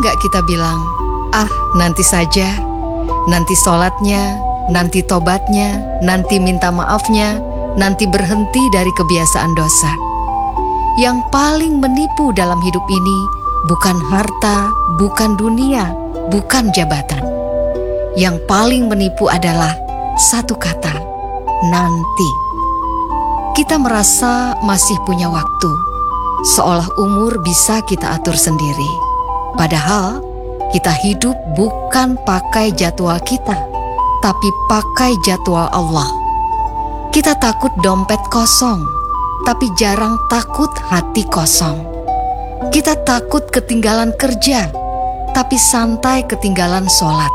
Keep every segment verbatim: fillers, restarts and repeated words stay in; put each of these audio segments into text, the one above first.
nggak kita bilang, ah nanti saja, nanti sholatnya, nanti tobatnya, nanti minta maafnya, nanti berhenti dari kebiasaan dosa. Yang paling menipu dalam hidup ini bukan harta, bukan dunia, bukan jabatan. Yang paling menipu adalah satu kata, nanti. Kita merasa masih punya waktu, seolah umur bisa kita atur sendiri. Padahal kita hidup bukan pakai jadwal kita, tapi pakai jadwal Allah. Kita takut dompet kosong, tapi jarang takut hati kosong. Kita takut ketinggalan kerja, tapi santai ketinggalan sholat.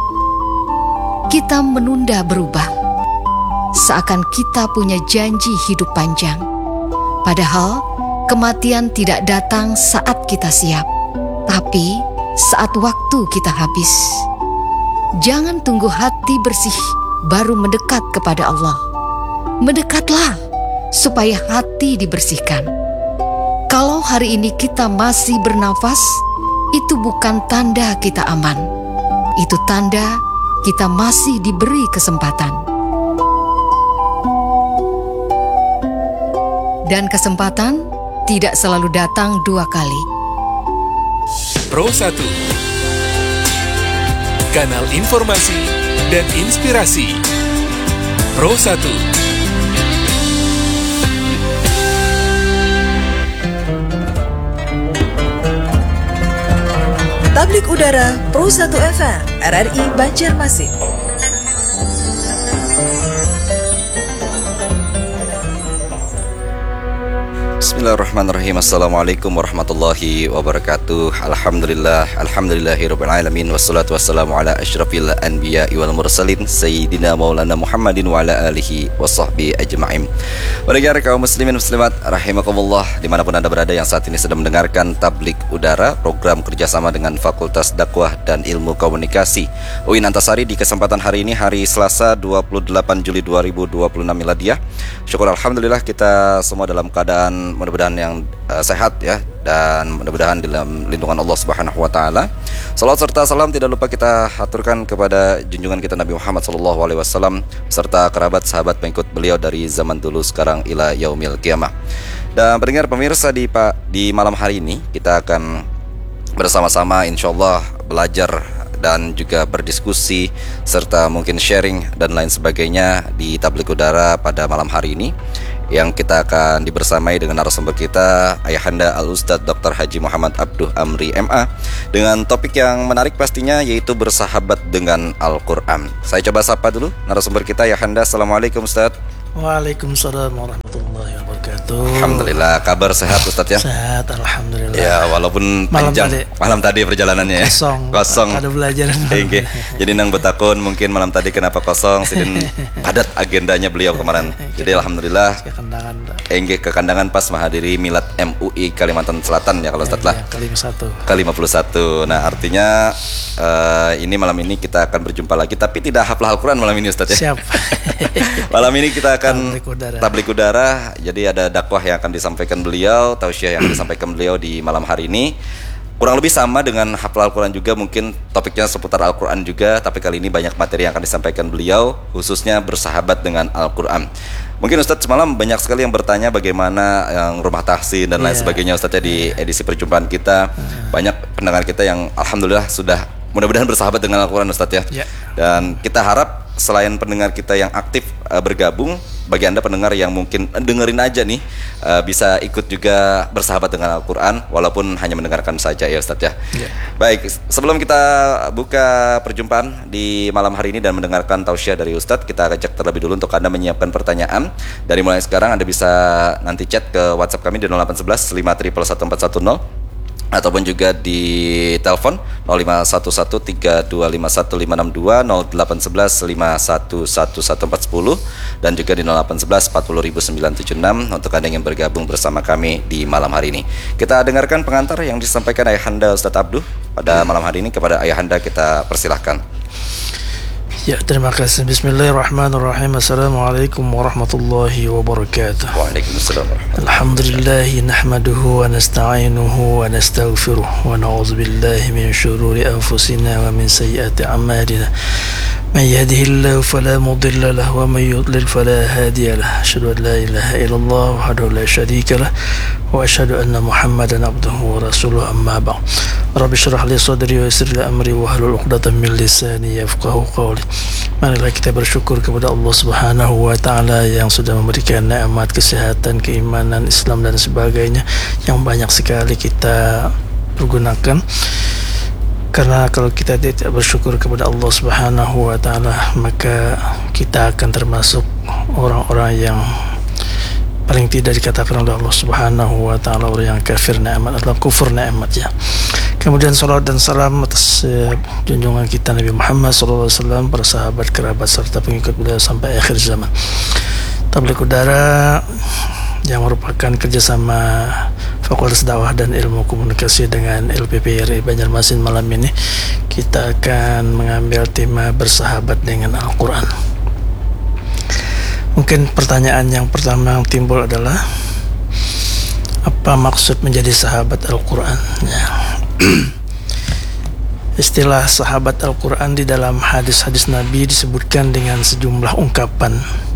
Kita menunda berubah, seakan kita punya janji hidup panjang. Padahal kematian tidak datang saat kita siap, tapi saat waktu kita habis. Jangan tunggu hati bersih baru mendekat kepada Allah. Mendekatlah supaya hati dibersihkan. Kalau hari ini kita masih bernafas, itu bukan tanda kita aman. Itu tanda kita masih diberi kesempatan. Dan kesempatan tidak selalu datang dua kali. Pro satu, kanal informasi dan inspirasi. Pro satu. Tablik Udara Pro satu F M R R I Banjarmasin. Bismillahirrahmanirrahim. Assalamualaikum warahmatullahi wabarakatuh. Alhamdulillah, alhamdulillahirabbil alamin, wassalatu wassalamu ala asyrafil anbiya'i wal mursalin sayyidina maulana Muhammadin wa ala alihi washabbihi ajma'in. Pendengar kaum muslimin muslimat rahimakumullah, dimanapun Anda berada yang saat ini sedang mendengarkan Tablik Udara, program kerjasama dengan Fakultas Dakwah dan Ilmu Komunikasi U I N Antasari, di kesempatan hari ini, hari Selasa dua puluh delapan Juli dua ribu dua puluh enam Miladiah. Syukur alhamdulillah kita semua dalam keadaan mudah-mudahan yang uh, sehat ya, dan mudah-mudahan dalam lindungan Allah Subhanahu wa taala. Salawat serta salam tidak lupa kita aturkan kepada junjungan kita Nabi Muhammad sallallahu alaihi wasallam serta kerabat sahabat pengikut beliau dari zaman dulu sekarang ila yaumil qiyamah. Dan pendengar pemirsa, di Pak di malam hari ini kita akan bersama-sama insyaallah belajar dan juga berdiskusi serta mungkin sharing dan lain sebagainya di Tablik Udara pada malam hari ini, yang kita akan dibersamai dengan narasumber kita Ayahanda Al-Ustadz Doktor Haji Muhammad Abduh Amri M A, dengan topik yang menarik pastinya, yaitu bersahabat dengan Al-Quran. Saya coba sapa dulu narasumber kita. Ayahanda, Assalamualaikum Ustadz. Waalaikumsalam warahmatullahi wabarakatuh. Alhamdulillah, kabar sehat Ustadz ya? Sehat, alhamdulillah. Ya, walaupun malam panjang tadi. malam tadi perjalanannya ya. Kosong. Kosong. Ada belajar. Oke. Jadi nang betakun mungkin malam tadi kenapa kosong? Sidin padat agendanya beliau kemarin. Jadi alhamdulillah. Ke kandangan. Engge ke kandangan pas menghadiri Milad M U I Kalimantan Selatan ya kalau Ustadz lah. Ke lima puluh satu. Ke lima puluh satu. Nah, artinya uh, ini malam ini kita akan berjumpa lagi, tapi tidak hafal Al-Quran malam ini Ustadz ya. Siap. Malam ini kita akan Tablik Udara. Tablik Udara. Jadi ada dakwah yang akan disampaikan beliau, tausiah yang akan disampaikan beliau di malam hari ini. Kurang lebih sama dengan hafal Al-Quran juga, mungkin topiknya seputar Al-Quran juga, tapi kali ini banyak materi yang akan disampaikan beliau, khususnya bersahabat dengan Al-Quran. Mungkin Ustadz semalam banyak sekali yang bertanya bagaimana yang rumah tahsin dan lain yeah. sebagainya Ustadz ya, di edisi perjumpaan kita. Banyak pendengar kita yang alhamdulillah sudah mudah-mudahan bersahabat dengan Al-Quran Ustadz ya. Yeah. Dan kita harap selain pendengar kita yang aktif uh, bergabung, bagi Anda pendengar yang mungkin dengerin aja nih, uh, bisa ikut juga bersahabat dengan Al-Quran walaupun hanya mendengarkan saja ya Ustadz ya. Yeah. Baik, sebelum kita buka perjumpaan di malam hari ini dan mendengarkan tausiah dari Ustadz, kita ajak terlebih dulu untuk Anda menyiapkan pertanyaan. Dari mulai sekarang Anda bisa nanti chat ke WhatsApp kami di nol delapan satu satu lima nol nol satu empat satu nol, ataupun juga di telepon nol lima satu satu tiga dua lima satu lima enam dua, nol delapan satu satu lima satu satu satu empat satu nol, dan juga di nol delapan satu satu empat nol nol sembilan tujuh enam untuk Anda yang bergabung bersama kami di malam hari ini. Kita dengarkan pengantar yang disampaikan Ayahanda Ustadz Abduh pada malam hari ini. Kepada Ayahanda kita persilahkan. Ya, terima kasih. Bismillahirrahmanirrahim. Assalamualaikum warahmatullahi wabarakatuh. Waalaikumsalam warahmatullahi Alhamdulillah nahmaduhu wa nasta'inuhu wa nastaghfiruh wa na'udzu billahi min syururi anfusina wa min sayyiati a'malina. Man yahdihillahu fala mudilla lahu wa man yudlil fala hadiya lahu. Asyhadu an la ilaha illallah wahdahu la syarika lahu wa asyhadu anna Muhammadan abduhu wa rasuluhu, amma ba'd. Rabbi shrah li sadri wa yassir li amri wa hlul 'uqdatam min lisani yafqahu qawli. Marilah kita bersyukur kepada Allah Subhanahu wa taala yang sudah memberikan nikmat kesehatan, keimanan, Islam dan sebagainya yang banyak sekali kita pergunakan. Karena kalau kita tidak bersyukur kepada Allah Subhanahu wa taala, maka kita akan termasuk orang-orang yang paling tidak dikatakan oleh Allah Subhanahu wa taala orang yang kafir nikmat atau kufur nikmat ya. Kemudian salawat dan salam atas uh, junjungan kita Nabi Muhammad sallallahu alaihi wasallam, para sahabat, kerabat serta pengikut beliau sampai akhir zaman. Tabligh udara yang merupakan kerjasama Fakultas Dakwah dan Ilmu Komunikasi dengan L P P R I Banjarmasin, malam ini kita akan mengambil tema bersahabat dengan Al-Quran. Mungkin pertanyaan yang pertama yang timbul adalah apa maksud menjadi sahabat Al-Quran ya. Istilah sahabat Al-Quran di dalam hadis-hadis Nabi disebutkan dengan sejumlah ungkapan.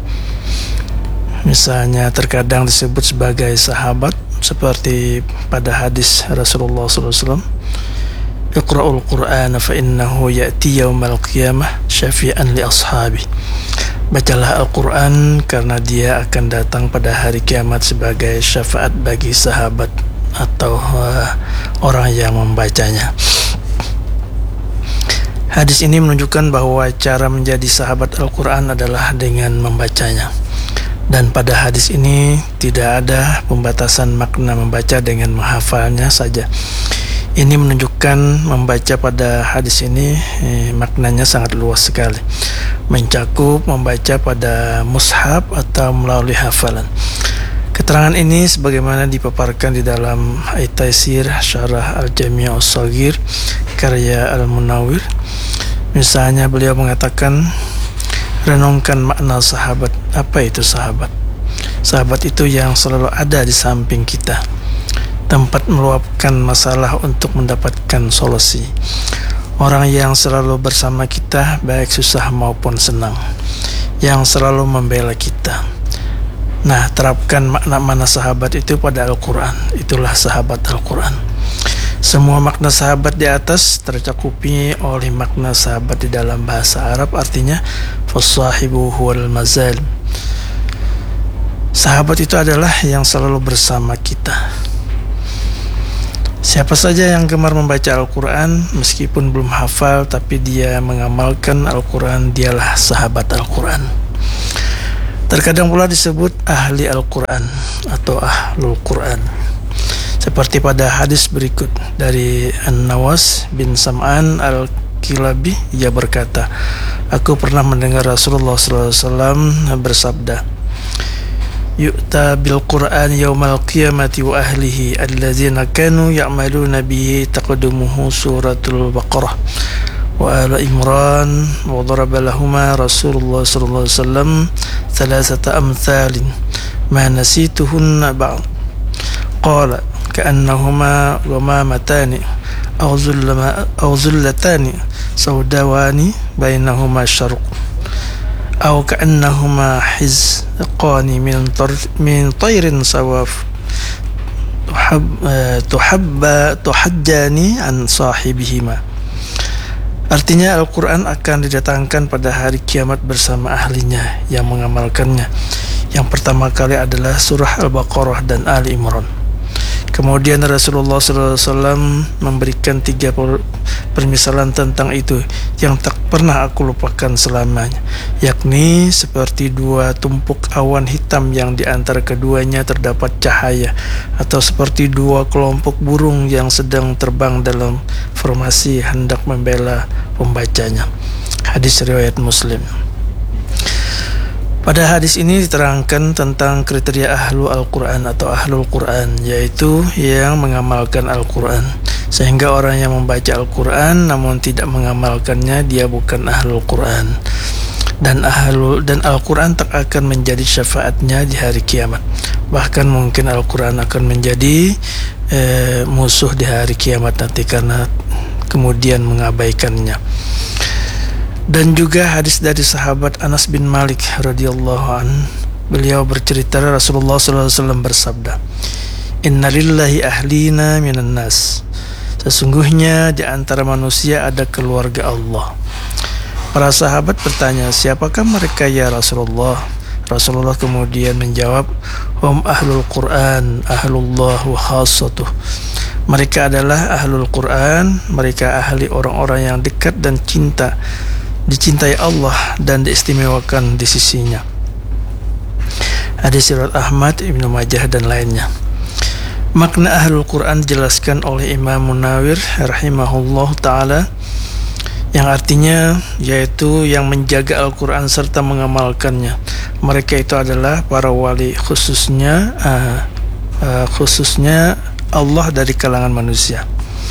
Misalnya terkadang disebut sebagai sahabat seperti pada hadis Rasulullah sallallahu alaihi wasallam, Iqra'ul Qur'ana fa innahu ya'ti yaumal qiyamah syafi'an li ashabi. Bacalah Al-Quran karena dia akan datang pada hari kiamat sebagai syafaat bagi sahabat atau uh, orang yang membacanya. Hadis ini menunjukkan bahwa cara menjadi sahabat Al-Quran adalah dengan membacanya. Dan pada hadis ini tidak ada pembatasan makna membaca dengan menghafalnya saja. Ini menunjukkan membaca pada hadis ini eh, maknanya sangat luas sekali, mencakup membaca pada mushaf atau melalui hafalan. Keterangan ini sebagaimana dipaparkan di dalam At-Taisir Syarah Al-Jami' As-Shaghir karya Al-Munawwir. Misalnya beliau mengatakan, renungkan makna sahabat. Apa itu sahabat? Sahabat itu yang selalu ada di samping kita, tempat meluapkan masalah untuk mendapatkan solusi. Orang yang selalu bersama kita baik susah maupun senang, yang selalu membela kita. Nah, terapkan makna-makna sahabat itu pada Al-Quran. Itulah sahabat Al-Quran. Semua makna sahabat di atas tercakupi oleh makna sahabat di dalam bahasa Arab, artinya fasahibu huwal mazalim. Sahabat itu adalah yang selalu bersama kita. Siapa saja yang gemar membaca Al-Quran, meskipun belum hafal tapi dia mengamalkan Al-Quran, dialah sahabat Al-Quran. Terkadang pula disebut ahli Al-Quran atau ahlul Quran, seperti pada hadis berikut dari An-Nawas bin Sam'an Al-Kilabi. Ia berkata, aku pernah mendengar Rasulullah sallallahu alaihi wasallam bersabda, yu'ta bil Qur'an yaumal qiyamati wa ahlihi allazina kanu ya'maluna bihi taqaddumuhu suratul Baqarah wa ala Imran wa daraba lahuma Rasulullah sallallahu alaihi wasallam thalathata amthalin ma nasituhunna ba'd. Qala ka'annahuma ghamamatan aw zullama aw zullatani sawdawani bainahuma syarq aw ka'annahuma hizqani min tar min tayrin sawaf tuhab tuhabba tuhajjani an sahibihima. Artinya Al-Quran akan didatangkan pada hari kiamat bersama ahlinya yang mengamalkannya. Yang pertama kali adalah surah Al-Baqarah dan Ali Imran. Kemudian Rasulullah sallallahu alaihi wasallam memberikan tiga permisalan tentang itu yang tak pernah aku lupakan selamanya, yakni seperti dua tumpuk awan hitam yang di antara keduanya terdapat cahaya, atau seperti dua kelompok burung yang sedang terbang dalam formasi hendak membela pembacanya. Hadis riwayat Muslim. Pada hadis ini diterangkan tentang kriteria ahlu Al-Quran atau ahlul Quran, yaitu yang mengamalkan Al-Quran. Sehingga orang yang membaca Al-Quran namun tidak mengamalkannya, dia bukan ahlul Quran. Dan ahlul dan Al-Quran tak akan menjadi syafaatnya di hari kiamat. Bahkan mungkin Al-Quran akan menjadi eh, musuh di hari kiamat nanti karena kemudian mengabaikannya. Dan juga hadis dari sahabat Anas bin Malik radhiyallahu an, beliau bercerita Rasulullah sallallahu alaihi wasallam bersabda, "Inna lillahi ahlina minan nas." Sesungguhnya di antara manusia ada keluarga Allah. Para sahabat bertanya, siapakah mereka ya Rasulullah? Rasulullah kemudian menjawab, hum ahlul Quran, ahlullah wa khassatuh. Mereka adalah ahlul Quran, mereka ahli orang-orang yang dekat dan cinta, dicintai Allah dan diistimewakan di sisinya. Hadis riwayat Ahmad, Ibnu Majah dan lainnya. Makna ahlul Quran dijelaskan oleh Imam Munawir rahimahullah ta'ala, yang artinya yaitu yang menjaga Al-Quran serta mengamalkannya. Mereka itu adalah para wali, khususnya uh, uh, khususnya Allah dari kalangan manusia.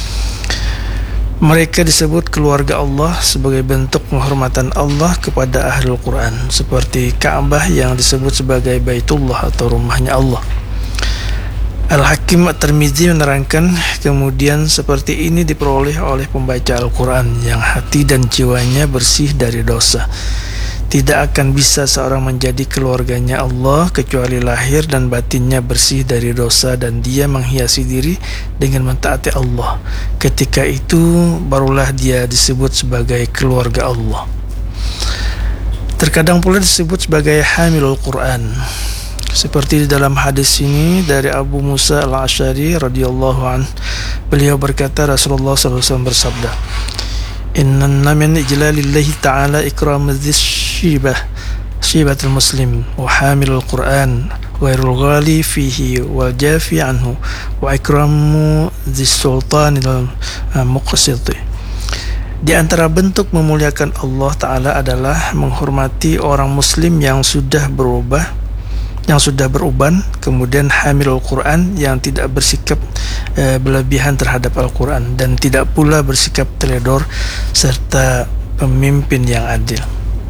Mereka disebut keluarga Allah sebagai bentuk penghormatan Allah kepada ahlul Quran, seperti Ka'bah yang disebut sebagai Baitullah atau rumahnya Allah. Al-Hakim At-Tirmidzi menerangkan, kemudian seperti ini diperoleh oleh pembaca Al-Quran yang hati dan jiwanya bersih dari dosa. Tidak akan bisa seorang menjadi keluarganya Allah kecuali lahir dan batinnya bersih dari dosa dan dia menghiasi diri dengan mentaati Allah. Ketika itu barulah dia disebut sebagai keluarga Allah. Terkadang pula disebut sebagai hamilul Quran. Seperti di dalam hadis ini dari Abu Musa Al-Asy'ari radhiyallahu an, beliau berkata Rasulullah sallallahu alaihi wasallam bersabda, "Inna min ijlalillahi ta'ala ikram dzis-syibah, syibatul muslim wa hamilul Qur'an, ghairul ghali fihi wal jafi anhu, wa ikramu dzis-sultanil muqsiti." Di antara bentuk memuliakan Allah Ta'ala adalah menghormati orang muslim yang sudah berubah yang sudah beruban, kemudian hamilul Quran yang tidak bersikap e, berlebihan terhadap Al-Quran dan tidak pula bersikap teledor, serta pemimpin yang adil.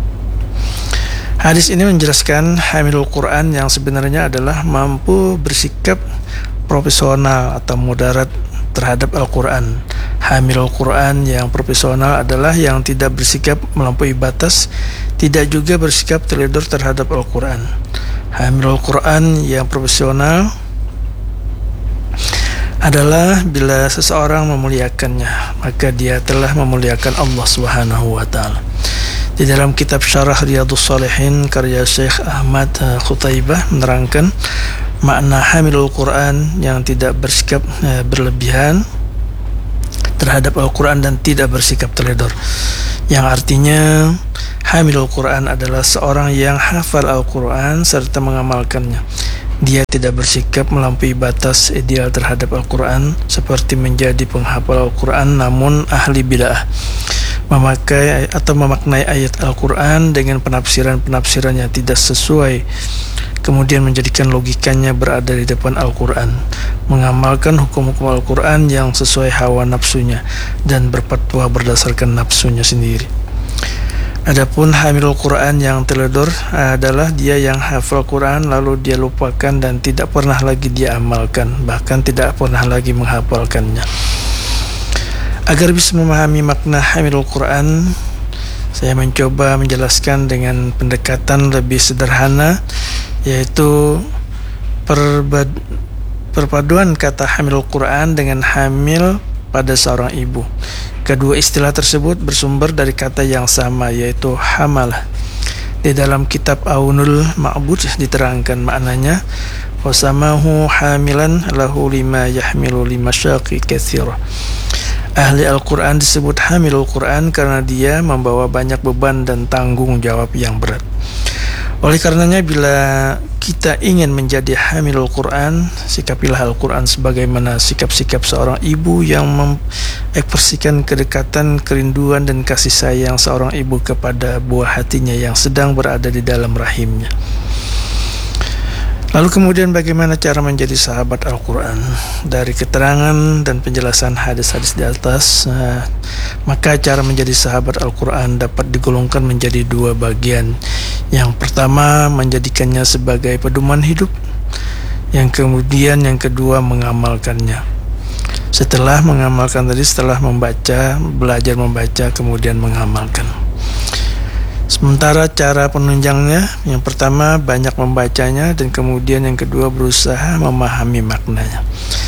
Hadis ini menjelaskan hamilul Quran yang sebenarnya adalah mampu bersikap profesional atau moderat terhadap Al-Quran. Hamilul Quran yang profesional adalah yang tidak bersikap melampaui batas, tidak juga bersikap teledor terhadap Al-Quran. Hamilul Quran yang profesional adalah bila seseorang memuliakannya, maka dia telah memuliakan Allah Subhanahu wa taala. Di dalam kitab Syarah Riyadhus Shalihin karya Syekh Ahmad Khutaibah menerangkan makna hamilul Quran yang tidak bersikap eh, berlebihan terhadap Al-Quran dan tidak bersikap teledor, yang artinya hamilul Quran adalah seorang yang hafal Al-Quran serta mengamalkannya. Dia tidak bersikap melampaui batas ideal terhadap Al-Quran seperti menjadi penghafal Al-Quran namun ahli bid'ah, memakai atau memaknai ayat Al-Quran dengan penafsiran-penafsiran yang tidak sesuai, kemudian menjadikan logikanya berada di depan Al-Quran, mengamalkan hukum-hukum Al-Quran yang sesuai hawa nafsunya dan berfatwa berdasarkan nafsunya sendiri. Adapun hamilul Quran yang teledor adalah dia yang hafal Quran lalu dia lupakan dan tidak pernah lagi dia amalkan, bahkan tidak pernah lagi menghafalkannya. Agar bisa memahami makna hamilul Quran, saya mencoba menjelaskan dengan pendekatan lebih sederhana, yaitu perbad- perpaduan kata hamilul Quran dengan hamil pada seorang ibu. Kedua istilah tersebut bersumber dari kata yang sama, yaitu hamalah. Di dalam kitab Aunul Ma'bud diterangkan maknanya, wasamahu hamilan lahu lima yahmilu lima syaqi katsira. Ahli Al-Quran disebut hamilul Quran karena dia membawa banyak beban dan tanggung jawab yang berat. Oleh karenanya bila kita ingin menjadi hamilul Quran, sikapilah Al-Quran sebagaimana sikap-sikap seorang ibu yang mengekspresikan kedekatan, kerinduan dan kasih sayang seorang ibu kepada buah hatinya yang sedang berada di dalam rahimnya. Lalu kemudian bagaimana cara menjadi sahabat Al-Quran? Dari keterangan dan penjelasan hadis-hadis di atas, nah, maka cara menjadi sahabat Al-Quran dapat digolongkan menjadi dua bagian. Yang pertama, menjadikannya sebagai pedoman hidup. Yang kemudian yang kedua, mengamalkannya. Setelah mengamalkan tadi, setelah membaca, belajar membaca, kemudian mengamalkan. Sementara cara penunjangnya, yang pertama banyak membacanya, dan kemudian yang kedua berusaha memahami maknanya.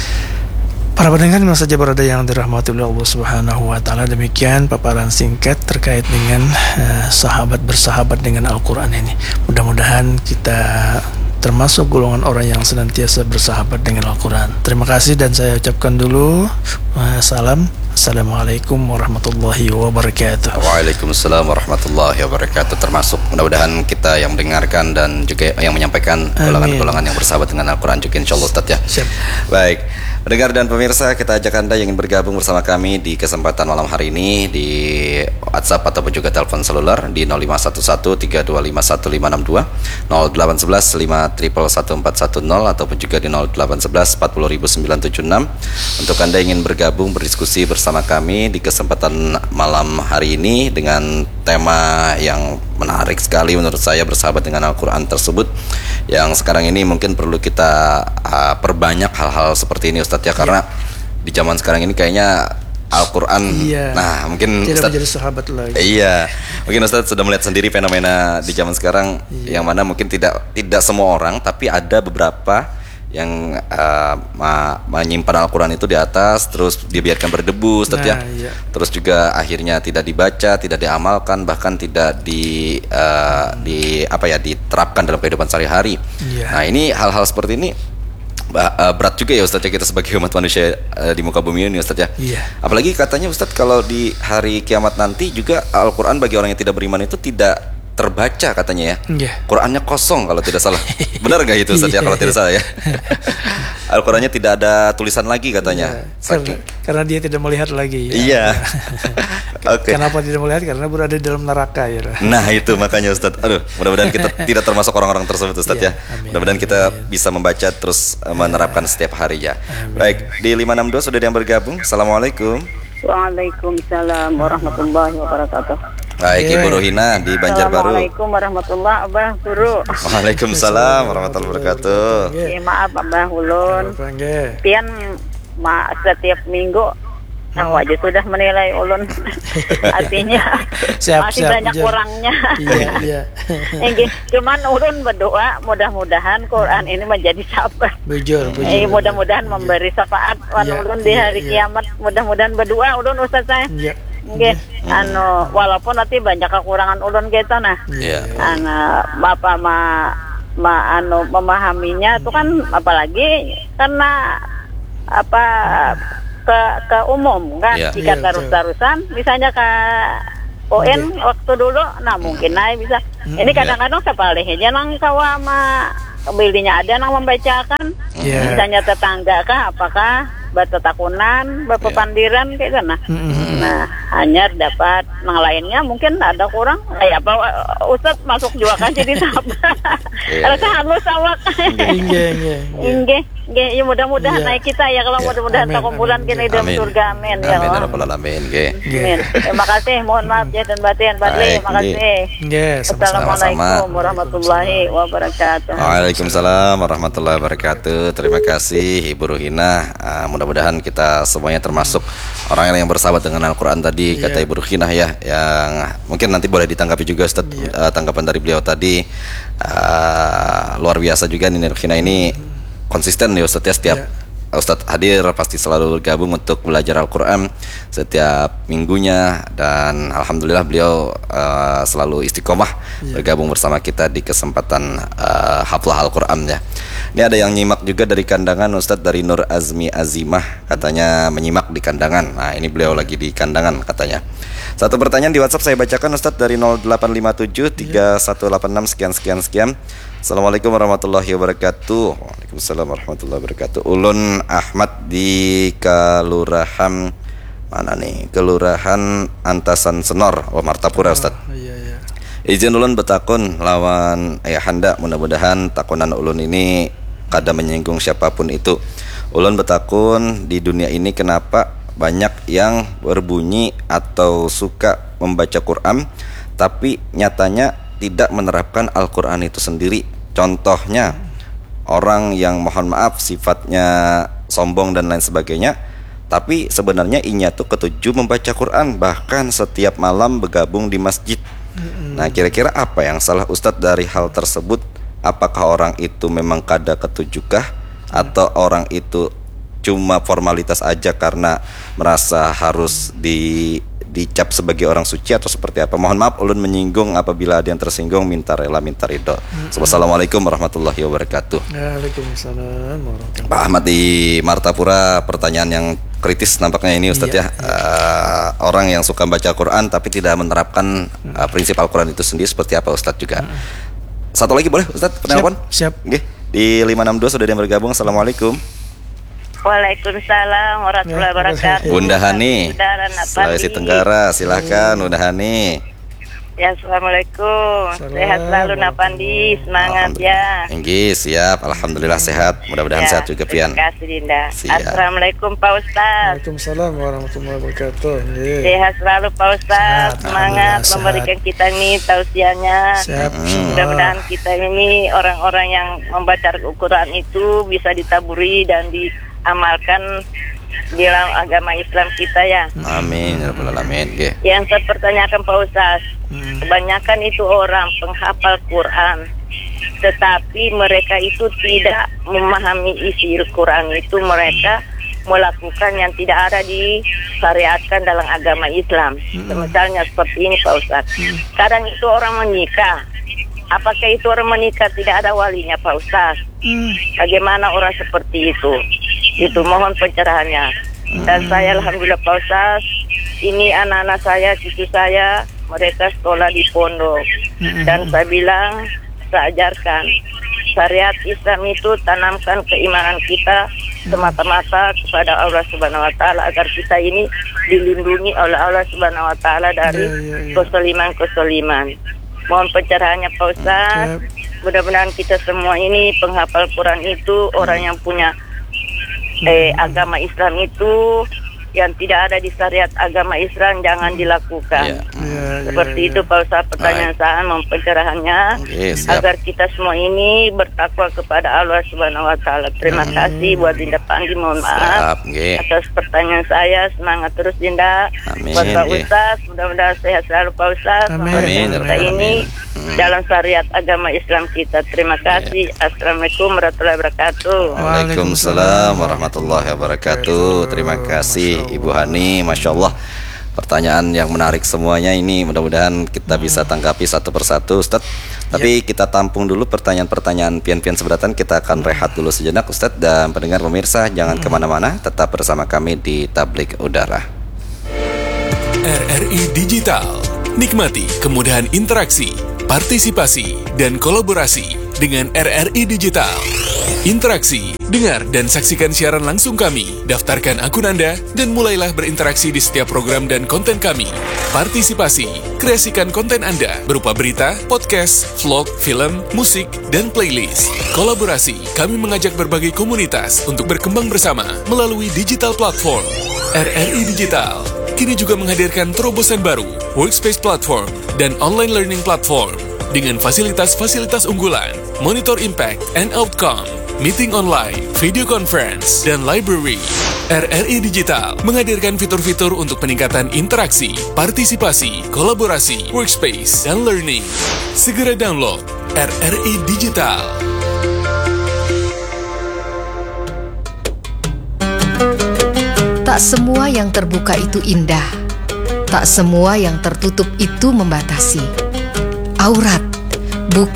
Para pendengar dimana saja berada yang dirahmati oleh Allah Subhanahu wa taala, demikian paparan singkat terkait dengan uh, sahabat bersahabat dengan Al-Qur'an ini. Mudah-mudahan kita termasuk golongan orang yang senantiasa bersahabat dengan Al-Quran. Terima kasih dan saya ucapkan dulu uh, salam. Assalamualaikum warahmatullahi wabarakatuh. Waalaikumsalam warahmatullahi wabarakatuh. Termasuk mudah-mudahan kita yang mendengarkan dan juga yang menyampaikan golongan-golongan yang bersahabat dengan Al-Quran juga insyaallah Ustaz ya. Siap. Baik, pendengar dan pemirsa, kita ajak Anda yang ingin bergabung bersama kami di kesempatan malam hari ini di WhatsApp ataupun juga telepon seluler di nol lima satu satu tiga dua lima satu lima enam dua, nol delapan satu satu lima satu satu empat satu nol ataupun juga di nol delapan satu satu empat nol sembilan tujuh enam untuk Anda yang ingin bergabung berdiskusi bersama kami di kesempatan malam hari ini dengan tema yang menarik sekali menurut saya, bersahabat dengan Al-Quran tersebut, yang sekarang ini mungkin perlu kita uh, perbanyak hal-hal seperti ini Ustadz ya, karena di zaman sekarang ini kayaknya Al-Quran, iya, nah mungkin tidak Ustadz, menjadi sahabat lagi. Iya, mungkin Ustadz sudah melihat sendiri fenomena di zaman sekarang, iya, yang mana mungkin tidak tidak semua orang, tapi ada beberapa yang uh, ma- menyimpan Al-Quran itu di atas, terus dibiarkan berdebu, Ustadz nah, ya, iya, terus juga akhirnya tidak dibaca, tidak diamalkan, bahkan tidak di uh, di apa ya diterapkan dalam kehidupan sehari-hari. Iya. Nah ini hal-hal seperti ini berat juga ya Ustadz ya, kita sebagai umat manusia uh, di muka bumi ini Ustadz ya. Iya. Apalagi katanya Ustadz kalau di hari kiamat nanti juga Al-Quran bagi orang yang tidak beriman itu tidak terbaca katanya ya. Yeah. Qurannya kosong kalau tidak salah. Benar nggak itu Ustadz ya kalau tidak salah ya? Al-Qurannya tidak ada tulisan lagi katanya. Yeah. Karena, karena dia tidak melihat lagi. Ya. Iya. Oke. Okay. Kenapa tidak melihat? Karena berada di dalam neraka ya. Nah itu makanya Ustadz. Aduh, mudah-mudahan kita tidak termasuk orang-orang tersebut Ustadz yeah, ya. Amin. Mudah-mudahan kita amin. bisa membaca terus uh, menerapkan setiap hari ya. Amin. Baik, di lima enam dua sudah ada yang bergabung. Assalamualaikum. Waalaikumsalam warahmatullahi wabarakatuh. Baik, Ibu Ruhina di Banjarbaru. Assalamualaikum warahmatullahi wabarakatuh, Guru. Waalaikumsalam warahmatullahi wabarakatuh. Ya, maaf Abah Ulun. Pian ma setiap minggu nah wajah sudah menilai ulun. Artinya siap, masih siap, banyak kurangnya. Iya, iya. Enggih, cuman ulun berdoa mudah-mudahan Quran ini menjadi sahabat. Bujur, bujur. Eh, mudah-mudahan ya. memberi syafaat wan ya, ulun di hari ya, kiamat. Ya. Mudah-mudahan berdoa ulun Ustaz saya. Iya. Nggih, anu walaupun nanti banyak kekurangan ulun gitu nah. Iya. Anu Bapak ma, ma anu memahaminya itu kan apalagi karena apa ke ke umum kan. Yeah. Jika yeah, terus-terusan misalnya ke O N okay. waktu dulu nah mungkin naik bisa. Mm, Ini kadang-kadang yeah. sepalihnya nang kawa ma bilinya ada nang membacakan. Yeah. Misalnya tetangga kah apakah batatakunan, bapapandiran kayak sana. Mm-hmm. Nah, hanya dapat yang lainnya mungkin ada kurang. Kayak apa Ustaz masuk juga kan jadi sahabat. Rasa halus awak. Iya, iya. Inggih, nggih, ya mudah-mudahan naik kita ya kalau mudah-mudahan takumpulan kene dalam surga amin ya Allah. Amin ya rabbal alamin, nggih. Amin. Terima kasih, mohon maaf ya dan batin Badri, terima kasih. Nggih, Assalamualaikum warahmatullahi wabarakatuh. Waalaikumsalam warahmatullahi wabarakatuh. Terima kasih Ibu Ruhina. Mudah-mudahan kita semuanya termasuk orang yang bersahabat dengan Al-Quran tadi, yeah. kata Ibu Ruhinah ya, yang mungkin nanti boleh ditanggapi juga Ustaz, yeah. uh, tanggapan dari beliau tadi. Uh, luar biasa juga nih Ruhinah ini konsisten ya Ustaz ya, setiap yeah. Ustadz hadir pasti selalu bergabung untuk belajar Al-Quran setiap minggunya, dan Alhamdulillah beliau uh, selalu istiqomah yeah. bergabung bersama kita di kesempatan uh, haflah Al-Quran ya. Ini ada yang nyimak juga dari kandangan Ustadz, dari Nur Azmi Azimah, katanya menyimak di kandangan. Nah ini beliau lagi di kandangan katanya. Satu pertanyaan di WhatsApp saya bacakan Ustadz, dari nol delapan lima tujuh tiga satu delapan enam sekian sekian sekian. Assalamualaikum warahmatullahi wabarakatuh. Waalaikumsalam warahmatullahi wabarakatuh. Ulun Ahmad di Kelurahan mana nih? Kelurahan Antasan Senor, oh Martapura Ustaz. Oh, iya, iya. Izin ulun betakun lawan ayahanda, mudah-mudahan takunan ulun ini kada menyinggung siapapun itu. Ulun betakun di dunia ini kenapa banyak yang berbunyi atau suka membaca Quran tapi nyatanya tidak menerapkan Al-Quran itu sendiri. Contohnya orang yang mohon maaf sifatnya sombong dan lain sebagainya, tapi sebenarnya inya tuh ketujuh membaca Quran, bahkan setiap malam bergabung di masjid. Nah, kira-kira apa yang salah Ustadz dari hal tersebut? Apakah orang itu memang kada ketujuhkah, atau orang itu cuma formalitas aja karena merasa harus di dicap sebagai orang suci, atau seperti apa? Mohon maaf ulun menyinggung, apabila ada yang tersinggung minta rela minta ridho. Wassalamualaikum warahmatullahi wabarakatuh. Waalaikumsalam warahmatullahi wabarakatuh. Pak Ahmad di Martapura, pertanyaan yang kritis nampaknya ini Ustadz ya, ya. Uh, orang yang suka baca Quran tapi tidak menerapkan uh, prinsip Al-Quran itu sendiri seperti apa Ustadz juga. Satu lagi boleh Ustadz penelpon? Siap, siap. Oke, di lima enam dua sudah ada yang bergabung. Assalamualaikum. Waalaikumsalam warahmatullahi wabarakatuh. Bunda Hani, Sulawesi Tenggara, silahkan Bunda Hani. Ya, assalamualaikum. Salam. Sehat selalu Napandi, semangat ya. Tinggi, siap. Alhamdulillah sehat. Mudah-mudahan ya, sehat juga Pian. Terima kasih Dinda. Siap. Assalamualaikum Pak Ustaz. Waalaikumsalam warahmatullahi wabarakatuh. Yeah. Sehat selalu Pak Ustaz. Semangat memberikan kita ini tausiahnya. Mudah-mudahan kita ini orang-orang yang membaca Al-Quran itu bisa ditaburi dan di amalkan di dalam agama Islam kita ya. Amin ya rabbal alamin. Okay. Yang saya pertanyakan Pak Ustaz, hmm. kebanyakan itu orang penghafal Quran, tetapi mereka itu tidak memahami isi Quran itu, mereka melakukan yang tidak ada disyariatkan dalam agama Islam. Hmm. Misalnya seperti ini Pak Ustaz. Hmm. Kadang itu orang menikah. Apakah itu orang menikah tidak ada walinya Pak Ustaz? Hmm. Bagaimana orang seperti itu? Itu mohon pencerahannya. Dan saya alhamdulillah Pak Ustaz, ini anak-anak saya, cucu saya, mereka sekolah di pondok. Dan saya bilang, saya ajarkan syariat Islam itu, tanamkan keimanan kita semata-mata kepada Allah Subhanahu wa taala agar kita ini dilindungi oleh Allah Subhanahu wa taala dari kesoliman-kesoliman. Mohon pencerahannya Pak Ustaz. Mudah-mudahan kita semua ini penghafal Quran itu, orang yang punya Eh, agama Islam itu yang tidak ada di syariat agama Islam jangan dilakukan. Ya. Ya, Seperti ya, ya. itu Pak Ustaz, pertanyaan saya mohon pencerahannya okay, agar kita semua ini bertakwa kepada Allah Subhanahu wa taala. Terima hmm. kasih buat Dinda Pandi, mohon maaf okay. atas pertanyaan saya. Semangat terus Dinda. Amin. Buat Pak okay. Ustaz, mudah-mudahan sehat selalu Pak Ustaz. Amin. Kita ini hmm. dalam syariat agama Islam kita. Terima kasih. Yeah. Assalamualaikum warahmatullahi wabarakatuh. Waalaikumsalam warahmatullahi wabarakatuh. Terima kasih Ibu Hani, Masya Allah. Pertanyaan yang menarik semuanya ini, mudah-mudahan kita bisa tanggapi satu persatu Ustadz. Tapi ya. kita tampung dulu pertanyaan-pertanyaan pian-pian seberatan. Kita akan rehat dulu sejenak Ustadz. Dan pendengar pemirsa jangan hmm. kemana-mana, tetap bersama kami di Tablik Udara R R I Digital. Nikmati kemudahan interaksi, partisipasi, dan kolaborasi dengan R R I Digital. Interaksi, dengar dan saksikan siaran langsung kami, daftarkan akun Anda, dan mulailah berinteraksi di setiap program dan konten kami. Partisipasi, kreasikan konten Anda berupa berita, podcast, vlog, film, musik, dan playlist. Kolaborasi, kami mengajak berbagai komunitas untuk berkembang bersama melalui digital platform. R R I Digital kini juga menghadirkan terobosan baru, workspace platform, dan online learning platform dengan fasilitas-fasilitas unggulan, monitor impact and outcome, meeting online, video conference, dan library. R R I Digital menghadirkan fitur-fitur untuk peningkatan interaksi, partisipasi, kolaborasi, workspace, dan learning. Segera download R R I Digital. Tak semua yang terbuka itu indah. Tak semua yang tertutup itu membatasi. Aurat